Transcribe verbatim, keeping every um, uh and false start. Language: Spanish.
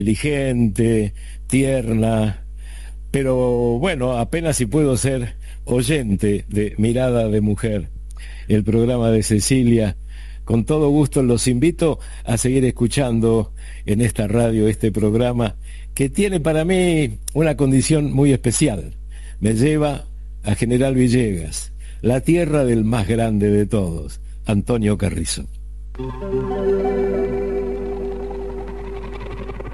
inteligente, tierna, pero bueno, apenas si puedo ser oyente de Mirada de Mujer, el programa de Cecilia. Con todo gusto los invito a seguir escuchando en esta radio este programa que tiene para mí una condición muy especial. Me lleva a General Villegas, la tierra del más grande de todos, Antonio Carrizo.